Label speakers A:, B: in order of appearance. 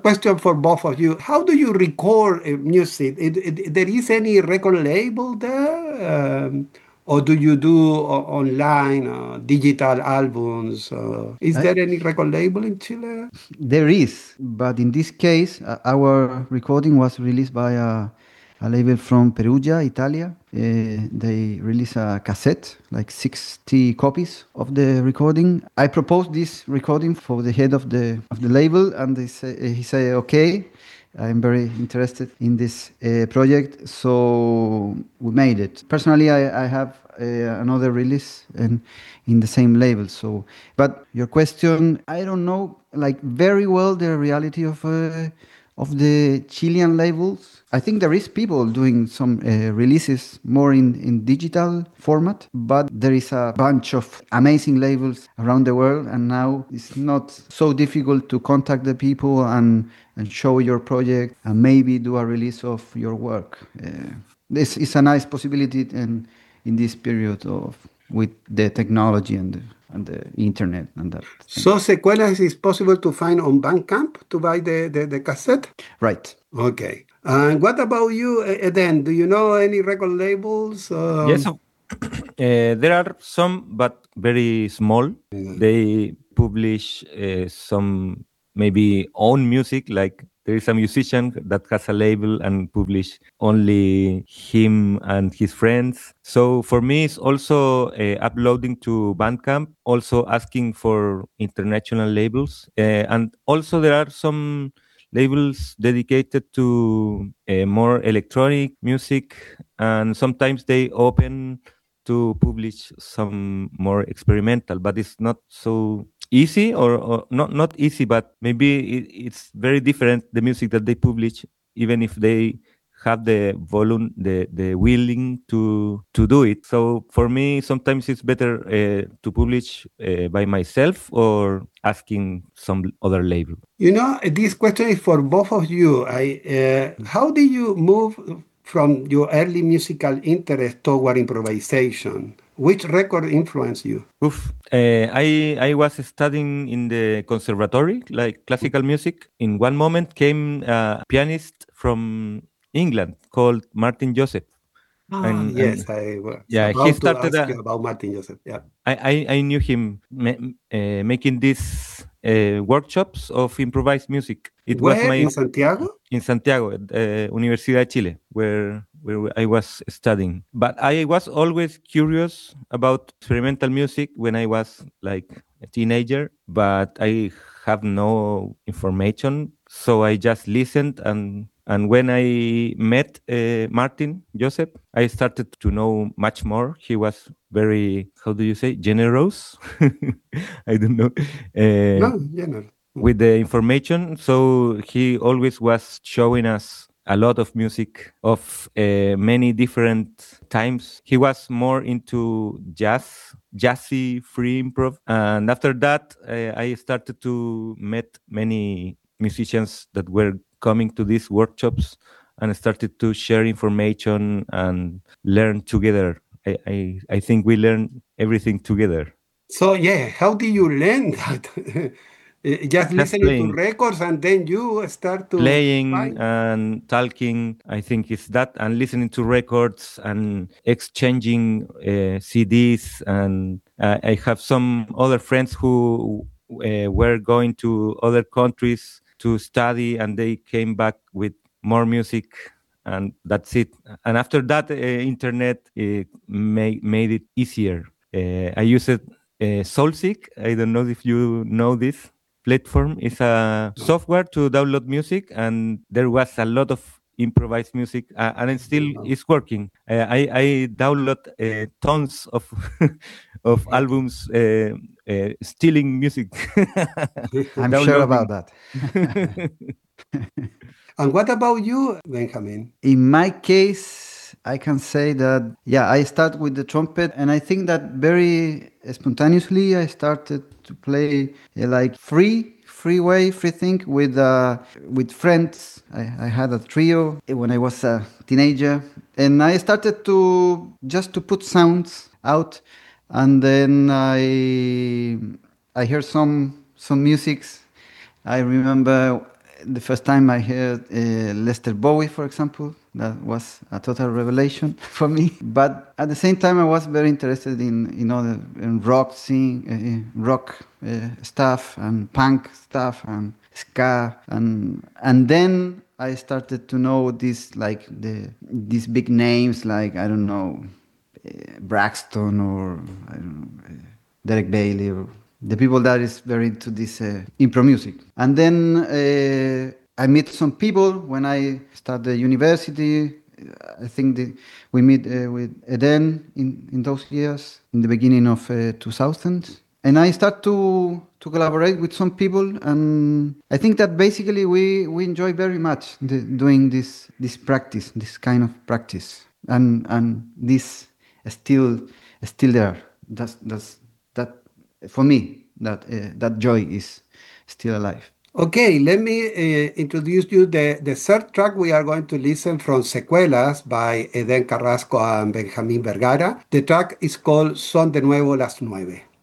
A: question for both of you. How do you record music? There is any record label there? Or do you do online digital albums? Is
B: I,
A: there any record label in Chile?
B: there is, but in this case, our recording was released by a label from Perugia, Italia. They released a cassette, like 60 copies of the recording. I proposed this recording for the head of the label, and he said, "Okay, I'm very interested in this project." So we made it. Personally, I have another release in the same label. So, but your question, I don't know like very well the reality of the Chilean labels. I think there is people doing some releases more in digital format, but there is a bunch of amazing labels around the world, and now it's not so difficult to contact the people and show your project and maybe do a release of your work. This is a nice possibility in this period of with the technology and the internet and that thing.
A: So sequelas is possible to find on Bandcamp to buy the cassette?
B: Right.
A: Okay. And what about you, Eden? Do you know any record labels?
C: Yes, there are some, but very small. They publish some maybe own music, like there is a musician that has a label and publish only him and his friends. So for me, it's also uploading to Bandcamp, also asking for international labels. And also there are some labels dedicated to more electronic music, and sometimes they open to publish some more experimental, but it's not so easy, or not easy, but maybe it's very different, the music that they publish, even if they have the volume, the willing to do it. So for me, sometimes it's better to publish by myself or asking some other label.
A: You know, this question is for both of you. How did you move from your early musical interest toward improvisation? Which record influenced you?
C: I was studying in the conservatory, like classical music. In one moment came a pianist from England called Martin Joseph.
A: Yes, I was
C: yeah, he
A: about to
C: started
A: ask you about Martin Joseph. Yeah.
C: I knew him making these workshops of improvised music. It was
A: Where? In Santiago?
C: in Santiago, at Universidad de Chile, where I was studying. But I was always curious about experimental music when I was like a teenager, but I have no information, so I just listened. And when I met Martin Joseph, I started to know much more. He was very, how do you say, generous? I don't know.
A: No, general.
C: With the information. So he always was showing us a lot of music of many different times. He was more into jazzy free improv. And after that, I started to meet many musicians that were coming to these workshops and started to share information and learn together. I think we learn everything together.
A: So yeah, how do you learn that? Just listening to records and then you start to
C: playing and talking. I think it's that, and listening to records and exchanging CDs. And I have some other friends who were going to other countries to study, and they came back with more music, and that's it. And after that, internet made it easier. I used Soulseek. I don't know if you know this platform. Is a software to download music, and there was a lot of improvised music, and it still is working. I download tons of of albums, stealing music.
B: I'm sure about that.
A: And what about you, Benjamin?
B: In my case, I can say that, yeah, I start with the trumpet, and I think that very spontaneously I started to play like free thing with friends. I had a trio when I was a teenager, and I started to just to put sounds out, and then I heard some musics. I remember the first time I heard Lester Bowie, for example, that was a total revelation for me. But at the same time, I was very interested in other in rock stuff and punk stuff and ska, and then I started to know these big names like, I don't know, Braxton, or I don't know, Derek Bailey, or the people that is very into this impro music. And then I met some people when I started university. I think we meet with Eden in those years, in the beginning of 2000s. And I start to collaborate with some people, and I think that basically we enjoy very much doing this practice, this kind of practice, and this still there. That for me, that joy is still alive.
A: Okay, let me introduce you the third track we are going to listen from Secuelas by Eden Carrasco and Benjamín Vergara. The track is called Son de Nuevo las 9.